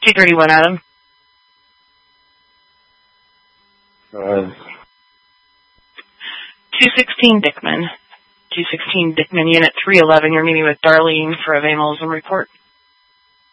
231, Adam. 216 Dickman. 216 Dickman, Unit 311. You're meeting with Darlene for a vandalism report.